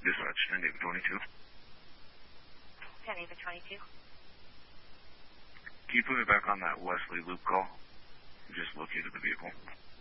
Dispatch, 10 David 22. 10 David 22. Can you put me back on that Wesley Loop call? Just located the vehicle.